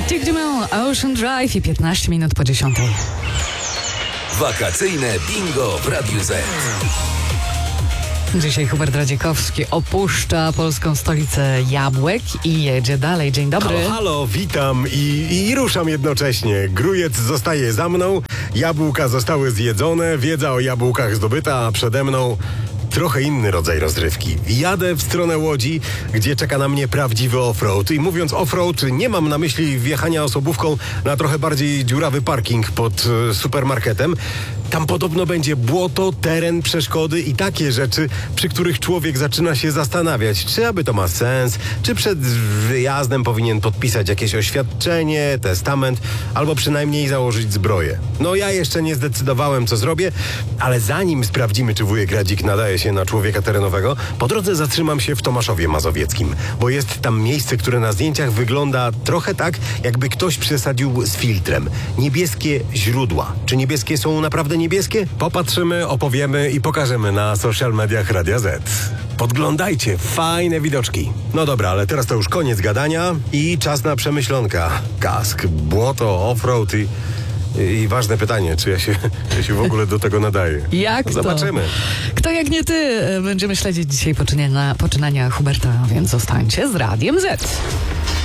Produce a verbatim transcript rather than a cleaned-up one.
Dick Dumont, Ocean Drive i piętnaście minut po dziesiątej. Wakacyjne bingo w Radiu Z. Dzisiaj Hubert Radziekowski opuszcza polską stolicę jabłek i jedzie dalej. Dzień dobry. Halo, halo, witam i, i ruszam jednocześnie. Grujec zostaje za mną, jabłka zostały zjedzone, wiedza o jabłkach zdobyta, a przede mną trochę inny rodzaj rozrywki. Jadę w stronę Łodzi, gdzie czeka na mnie prawdziwy offroad. I mówiąc offroad, nie mam na myśli wjechania osobówką na trochę bardziej dziurawy parking pod e, supermarketem. Tam podobno będzie błoto, teren, przeszkody i takie rzeczy, przy których człowiek zaczyna się zastanawiać, czy aby to ma sens, czy przed wyjazdem powinien podpisać jakieś oświadczenie, testament, albo przynajmniej założyć zbroję. No ja jeszcze nie zdecydowałem, co zrobię, ale zanim sprawdzimy, czy wujek Radzik nadaje się na człowieka terenowego, po drodze zatrzymam się w Tomaszowie Mazowieckim, bo jest tam miejsce, które na zdjęciach wygląda trochę tak, jakby ktoś przesadził z filtrem. Niebieskie źródła. Czy niebieskie są naprawdę niebieskie? Popatrzymy, opowiemy i pokażemy na social mediach Radia Z. Podglądajcie, fajne widoczki. No dobra, ale teraz to już koniec gadania i czas na przemyślonka. Kask, błoto, offroad i... I ważne pytanie, czy ja się, czy ja się w ogóle do tego nadaję. Jak to? Zobaczymy. Kto jak nie ty? Będziemy śledzić dzisiaj poczynania, poczynania Huberta, więc zostańcie z Radiem Z.